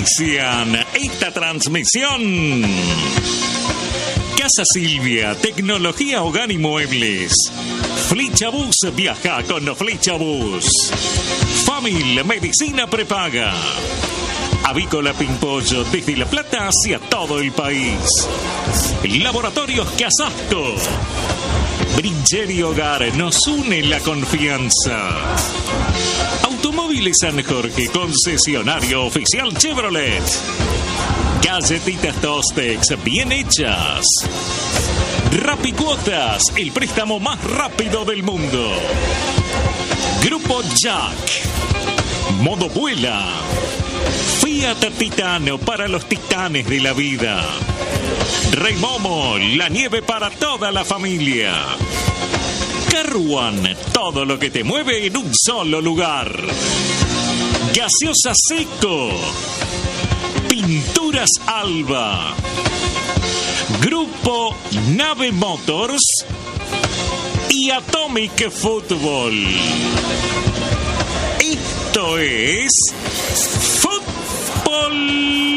auspician esta transmisión. Casa Silvia, tecnología, hogar y muebles. Flechabus, viaja con Flechabus. Famil, medicina prepaga. Avícola Pimpollo, desde La Plata hacia todo el país. Laboratorios Casasco. Brincheri Hogar, nos une la confianza. Automóviles San Jorge, concesionario oficial Chevrolet. Galletitas Tostex, bien hechas. Rapicuotas, el préstamo más rápido del mundo. Grupo Jack. Modo Vuela. Fiat Titano, para los titanes de la vida. Rey Momo, la nieve para toda la familia. Carruan, todo lo que te mueve en un solo lugar. Gaseosa Seco. Pinturas Alba. Grupo Nave Motors y Atomic Fútbol. Esto es Fútbol